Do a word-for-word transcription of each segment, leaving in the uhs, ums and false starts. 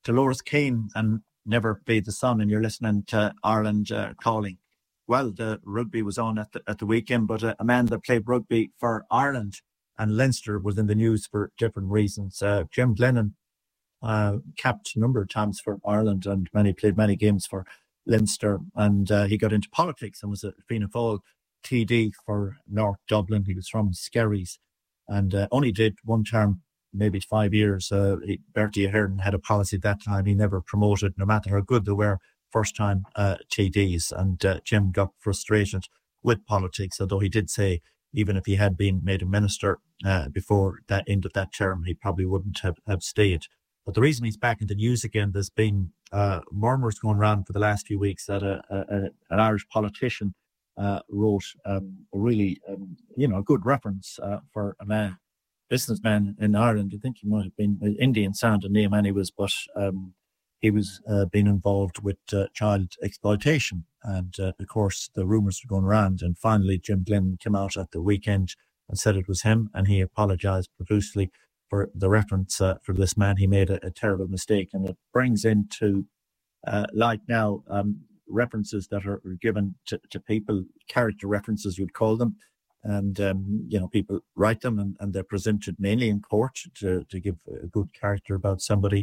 Dolores Keane and Never Be the Sun, and you're listening to Ireland uh, Calling. Well, the rugby was on at the, at the weekend, but uh, a man that played rugby for Ireland and Leinster was in the news for different reasons. Uh, Jim Glennon uh, capped a number of times for Ireland and many played many games for Leinster, and uh, he got into politics and was a Fianna Fáil T D for North Dublin. He was from Skerries and uh, only did one term, maybe five years. Uh, he, Bertie Ahern had a policy at that time. He never promoted, no matter how good they were, first-time uh, T Ds. And uh, Jim got frustrated with politics, although he did say even if he had been made a minister uh, before that end of that term, he probably wouldn't have, have stayed. But the reason he's back in the news again, there's been uh, murmurs going around for the last few weeks that a, a, a, an Irish politician uh, wrote um, a really, um, you know, a good reference uh, for a man, businessman in Ireland. I think he might have been an Indian sounding name anyways, but um, he was uh, being involved with uh, child exploitation. And uh, of course, the rumours were going around. And finally, Jim Glennon came out at the weekend and said it was him. And he apologised profusely for the reference uh, for this man. He made a, a terrible mistake. And it brings into uh, light now um, references that are given to, to people, character references, you'd call them. And, um, you know, people write them and, and they're presented mainly in court to, to give a good character about somebody.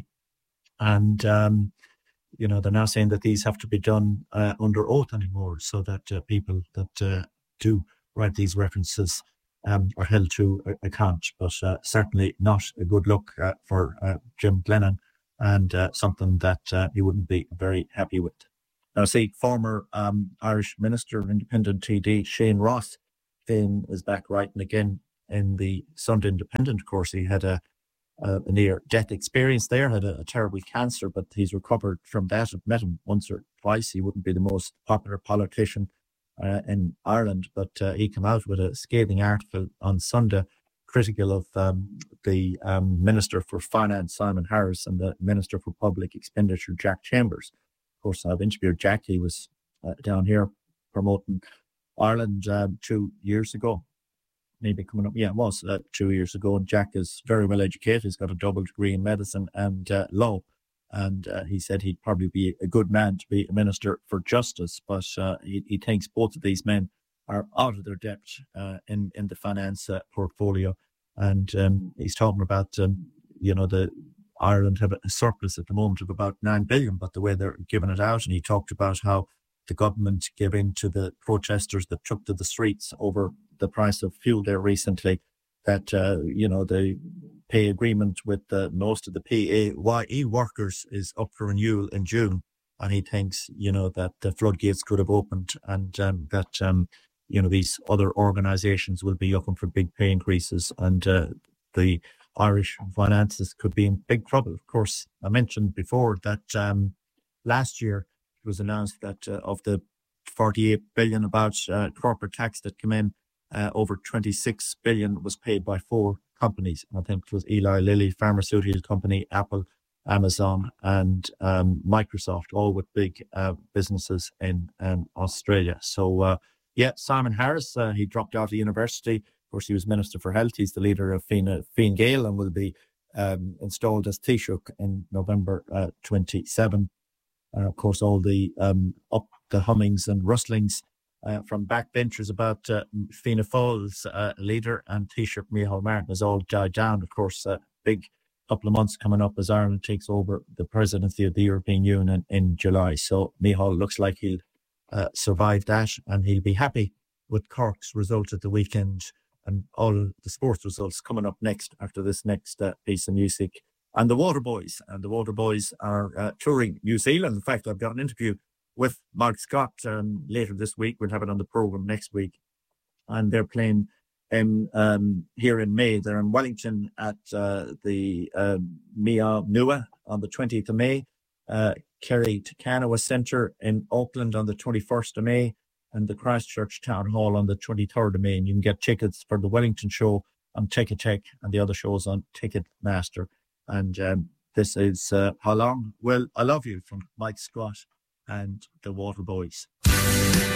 And, um, you know, they're now saying that these have to be done uh, under oath anymore, so that uh, people that uh, do write these references um, are held to account. But uh, certainly not a good look uh, for uh, Jim Glennon, and uh, something that uh, he wouldn't be very happy with. Now, see, former um, Irish Minister, Independent T D, Shane Ross, Finn is back writing again in the Sunday Independent. Of course, he had a Uh, a near-death experience there, had a, a terrible cancer, but he's recovered from that. I've met him once or twice. He wouldn't be the most popular politician uh, in Ireland, but uh, he came out with a scathing article on Sunday critical of um, the um, Minister for Finance, Simon Harris, and the Minister for Public Expenditure, Jack Chambers. Of course, I've interviewed Jack. He was uh, down here promoting Ireland uh, two years ago. Maybe coming up, yeah, it was uh, two years ago. And Jack is very well educated. He's got a double degree in medicine and uh, law. And uh, he said he'd probably be a good man to be a minister for justice. But uh, he, he thinks both of these men are out of their depth uh, in, in the finance uh, portfolio. And um, he's talking about, um, you know, the Ireland have a surplus at the moment of about nine billion, but the way they're giving it out. And he talked about how the government gave in to the protesters that took to the streets over the price of fuel there recently, that, uh, you know, the pay agreement with uh, most of the P A Y E workers is up for renewal in June. And he thinks, you know, that the floodgates could have opened and um, that, um, you know, these other organisations will be looking for big pay increases, and uh, the Irish finances could be in big trouble. Of course, I mentioned before that um, last year it was announced that uh, of the forty-eight billion about uh, corporate tax that came in, Uh, over twenty-six billion was paid by four companies. I think it was Eli Lilly, pharmaceutical company, Apple, Amazon, and um, Microsoft, all with big uh, businesses in um, Australia. So, uh, yeah, Simon Harris, uh, he dropped out of university. Of course, he was Minister for Health. He's the leader of Fine, Fine Gael and will be um, installed as Taoiseach in November uh, twenty-seven. Uh, of course, all the um, up the hummings and rustlings Uh, from backbenchers about uh, Fianna Fáil's uh, leader and Taoiseach Micheál Martin has all died down. Of course, a uh, big couple of months coming up as Ireland takes over the presidency of the European Union in July. So Micheál looks like he'll uh, survive that, and he'll be happy with Cork's result at the weekend and all the sports results coming up next after this next uh, piece of music. And the Waterboys, and the Waterboys are uh, touring New Zealand. In fact, I've got an interview with Mark Scott um, later this week. We'll have it on the programme next week. And they're playing um, um, here in May. They're in Wellington at uh, the uh, Mia Nua on the twentieth of May, uh, Kerry Takanawa Centre in Auckland on the twenty-first of May, and the Christchurch Town Hall on the twenty-third of May. And you can get tickets for the Wellington show on Ticketek and the other shows on Ticketmaster. And um, this is uh, How Long Will I Love You from Mike Scott and the Waterboys.